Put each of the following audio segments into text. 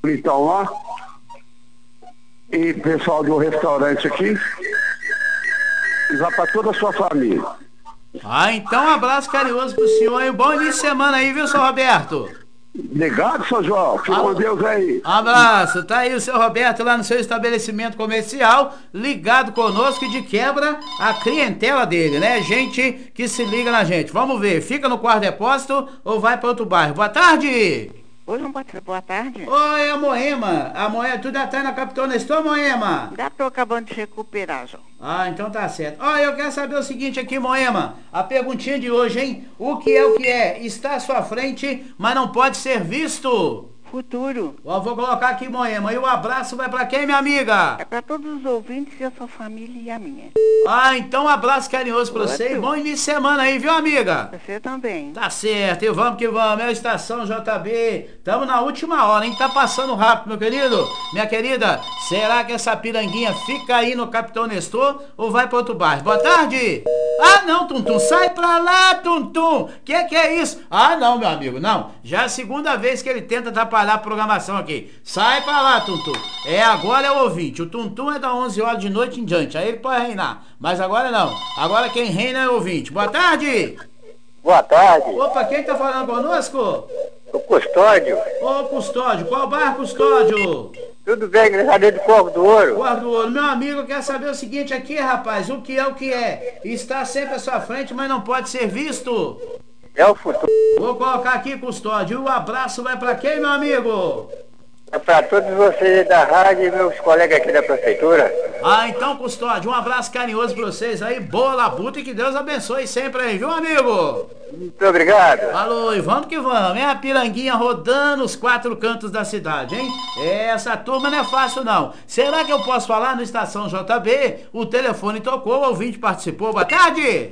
Então lá. E pessoal do restaurante aqui. E vai para toda a sua família. Então um abraço carinhoso pro senhor e um bom início de semana aí, viu, seu Roberto? Obrigado, seu João. Fique com Deus aí. Abraço. Tá aí o seu Roberto lá no seu estabelecimento comercial, ligado conosco e de quebra a clientela dele, né? Gente que se liga na gente. Vamos ver, fica no quarto depósito ou vai para outro bairro? Boa tarde. Oi, boa tarde. Oi, a Moema. A Moema, tu já tá na Capitão Nestor, Moema? Já tô acabando de recuperar, João. Então tá certo. Eu quero saber o seguinte aqui, Moema. A perguntinha de hoje, hein? O que é? Está à sua frente, mas não pode ser visto. Futuro. Vou colocar aqui, Moema. E o abraço vai pra quem, minha amiga? É pra todos os ouvintes e a sua família e a minha. Então um abraço carinhoso pra você e bom início de semana aí, viu, amiga? Você também. Tá certo, e vamos que vamos. É a Estação JB. Tamo na última hora, hein? Tá passando rápido, meu querido. Minha querida, será que essa piranguinha fica aí no Capitão Nestor ou vai pra outro bairro? Boa tarde. Não, Tuntum, sai pra lá, Tuntum. Que é isso? Não, meu amigo, não. Já é a segunda vez que ele tenta atrapalhar a programação aqui. Sai pra lá, Tuntum. Agora é o ouvinte. O Tuntum é da 11 horas de noite em diante. Aí ele pode reinar. Mas agora não. Agora quem reina é o ouvinte. Boa tarde. Boa tarde. Opa, quem tá falando conosco? O Custódio. Ô, Custódio. Qual bairro, Custódio? Tudo bem, graças a Deus, de Corvo do Ouro. Corvo do Ouro. Meu amigo, quer saber o seguinte aqui, rapaz. O que é? Está sempre à sua frente, mas não pode ser visto. É o futuro. Vou colocar aqui, Custódio. O abraço vai pra quem, meu amigo? É pra todos vocês da rádio e meus colegas aqui da prefeitura. Então, Custódio, um abraço carinhoso pra vocês aí. Boa labuta e que Deus abençoe sempre aí, viu, amigo? Muito obrigado. Falou, e vamos que vamos. É a piranguinha rodando os 4 cantos da cidade, hein? Essa turma não é fácil, não. Será que eu posso falar no Estação JB? O telefone tocou, o ouvinte participou. Boa tarde!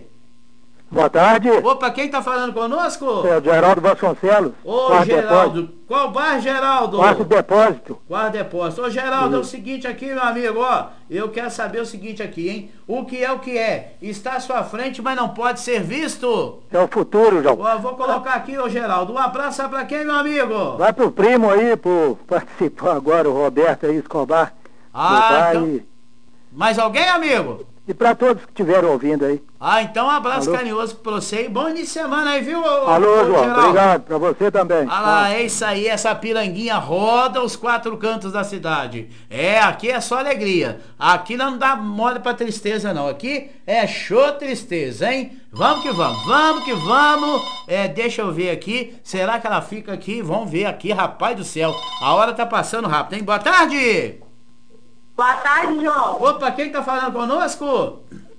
Boa tarde. Opa, quem tá falando conosco? É o Geraldo Vasconcelos. Ô, Geraldo. Qual bairro, Geraldo? Quarto Depósito. Quarto Depósito. Ô, Geraldo, é o seguinte aqui, meu amigo, eu quero saber o seguinte aqui, hein? O que é? Está à sua frente, mas não pode ser visto. É o futuro, João. Vou colocar aqui, ô, Geraldo. Um abraço pra quem, meu amigo? Vai pro primo aí, por participar agora, o Roberto aí, Escobar. Então... Mais alguém, amigo? E pra todos que estiveram ouvindo aí. Então um abraço carinhoso pra você e bom início de semana aí, viu? Alô, João, Geraldo. obrigado, pra você também. É isso aí, essa piranguinha roda os 4 cantos da cidade. Aqui é só alegria. Aqui não dá mole pra tristeza, não. Aqui é show tristeza, hein? Vamos que vamos. Deixa eu ver aqui. Será que ela fica aqui? Vamos ver aqui, rapaz do céu. A hora tá passando rápido, hein? Boa tarde! Boa tarde, João. Opa, quem tá falando conosco?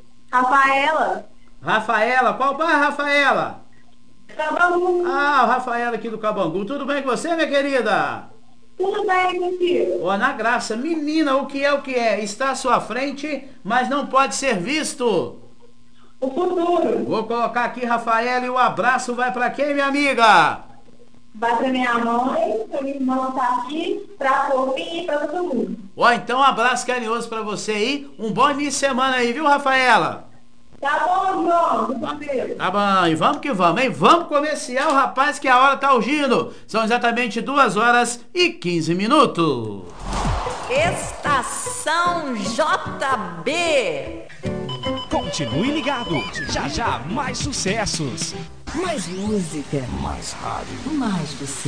Rafaela. Rafaela, qual bairro, Rafaela? Cabangu. O Rafaela aqui do Cabangu. Tudo bem com você, minha querida? Tudo bem contigo. Na graça. Menina, o que é? Está à sua frente, mas não pode ser visto. O futuro. Vou colocar aqui, Rafaela, e o abraço vai pra quem, minha amiga? Vai pra minha mãe, meu irmão tá aqui, pra Fofinha e pra todo mundo. Então um abraço carinhoso pra você aí. Um bom início de semana aí, viu, Rafaela? Tá bom, João. Tá bom, e vamos que vamos, hein? Vamos comercial, rapaz, que a hora tá urgindo. São exatamente 2 horas e 15 minutos. Estação JB. Continue ligado. Já, mais sucessos. Mais música. Mais rádio. Mais você.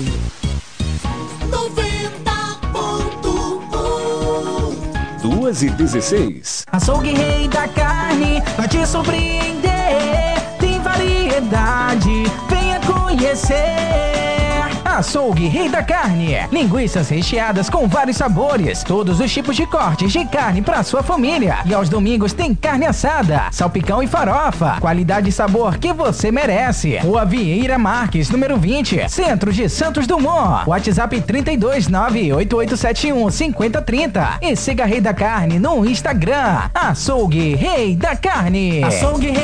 90.1 2h16. Açougue Rei da Carne vai te surpreender. Tem variedade, venha conhecer. Açougue Rei da Carne. Linguiças recheadas com vários sabores. Todos os tipos de cortes de carne para sua família. E aos domingos tem carne assada, salpicão e farofa. Qualidade e sabor que você merece. Rua Vieira Marques, número 20, Centro de Santos Dumont. WhatsApp 32988715030. E siga Rei da Carne no Instagram. Açougue Rei da Carne. Açougue Rei